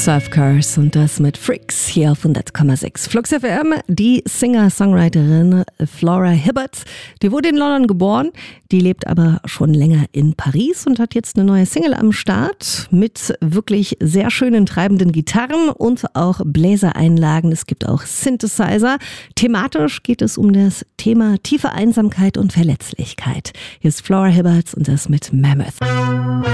Surf Cars und das mit Freaks hier auf 100,6 Flux FM. Die Singer-Songwriterin Flora Hibbert, die wurde in London geboren, die lebt aber schon länger in Paris und hat jetzt eine neue Single am Start mit wirklich sehr schönen treibenden Gitarren und auch Bläsereinlagen. Es gibt auch Synthesizer. Thematisch geht es um das Thema tiefe Einsamkeit und Verletzlichkeit. Hier ist Flora Hibbert und das mit Mammoth.